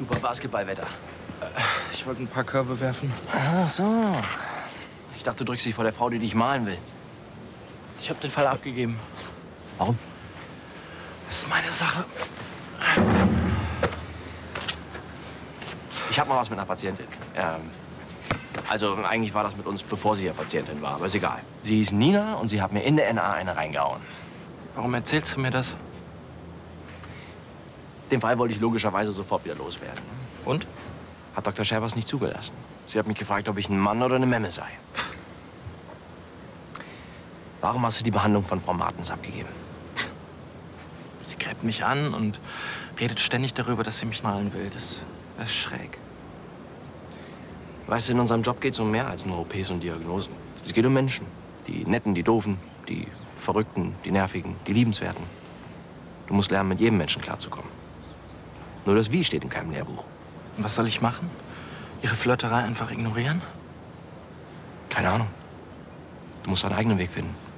Super Basketballwetter. Ich wollte ein paar Körbe werfen. Ach so. Ich dachte, du drückst dich vor der Frau, die dich malen will. Ich habe den Fall abgegeben. Warum? Das ist meine Sache. Ich habe mal was mit einer Patientin. Also eigentlich war das mit uns, bevor sie ja Patientin war, aber ist egal. Sie hieß Nina und sie hat mir in der NA eine reingehauen. Warum erzählst du mir das? Den Fall wollte ich logischerweise sofort wieder loswerden. Und? Hat Dr. Scherbers nicht zugelassen. Sie hat mich gefragt, ob ich ein Mann oder eine Memme sei. Warum hast du die Behandlung von Frau Martens abgegeben? Sie gräbt mich an und redet ständig darüber, dass sie mich malen will. Das ist schräg. Weißt du, in unserem Job geht es um mehr als nur OPs und Diagnosen. Es geht um Menschen. Die Netten, die Doofen, die Verrückten, die Nervigen, die Liebenswerten. Du musst lernen, mit jedem Menschen klarzukommen. Nur das Wie steht in keinem Lehrbuch. Und was soll ich machen? Ihre Flirterei einfach ignorieren? Keine Ahnung. Du musst deinen eigenen Weg finden.